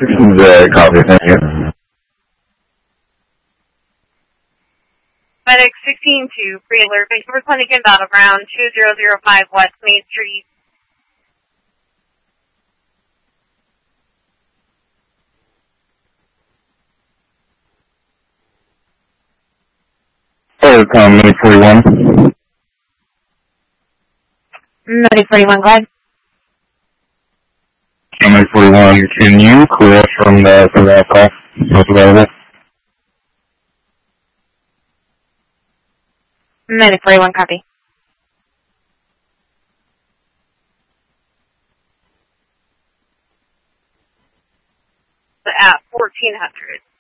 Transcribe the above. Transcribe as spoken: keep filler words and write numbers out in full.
The copy, thank you. Medic sixteen two, pre-alert, Vancouver Clinic in Battleground, two zero zero five West Main Street. Hey, com, Medic forty-one. Medic forty-one, go ahead. Medic forty-one, can you clear us from the, from that call? What's available? Medic forty-one, copy. At fourteen hundred.